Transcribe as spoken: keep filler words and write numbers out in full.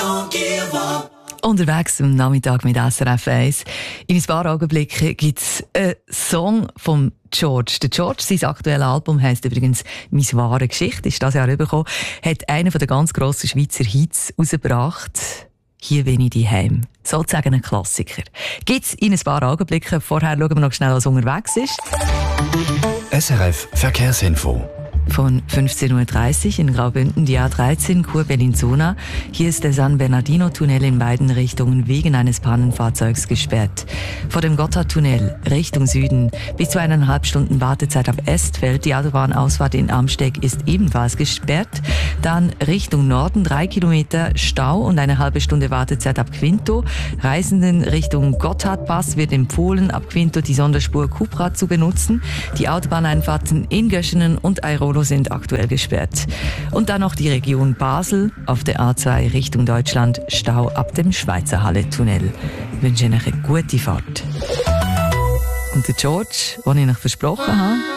don't give up. Unterwegs am Nachmittag mit S R F eins. In ein paar Augenblicken gibt es einen Song von George. Der George, sein aktuelles Album heisst übrigens «Meine wahre Geschichte», ist das Jahr rübergekommen, hat einen der ganz grossen Schweizer Hits rausgebracht. «Hier bin ich daheim». Sozusagen ein Klassiker. Gibt es in ein paar Augenblicken. Vorher schauen wir noch schnell, was unterwegs ist. S R F Verkehrsinfo. Von fünfzehn Uhr dreißig in Graubünden die A dreizehn Chur-Bellinzona. Hier ist der San Bernardino-Tunnel in beiden Richtungen wegen eines Pannenfahrzeugs gesperrt. Vor dem Gotthardtunnel Richtung Süden bis zu eineinhalb Stunden Wartezeit ab Estfeld. Die Autobahnausfahrt in Amsteg ist ebenfalls gesperrt. Dann Richtung Norden drei Kilometer Stau und eine halbe Stunde Wartezeit ab Quinto. Reisenden Richtung Gotthardpass wird empfohlen, ab Quinto die Sonderspur Cupra zu benutzen. Die Autobahneinfahrten in Göschenen und Airolo sind aktuell gesperrt. Und dann noch die Region Basel auf der A zwei Richtung Deutschland, Stau ab dem Schweizer Halle-Tunnel. Ich wünsche Ihnen eine gute Fahrt. Und der George, den ich euch versprochen habe,